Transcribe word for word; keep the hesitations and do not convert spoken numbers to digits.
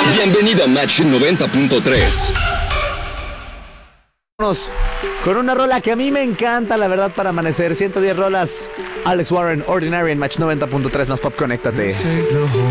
Bienvenido a Match noventa punto tres. Con una rola que a mí me encanta, la verdad, para amanecer. ciento diez rolas. Alex Warren, Ordinary en Match noventa punto tres más pop. Conéctate.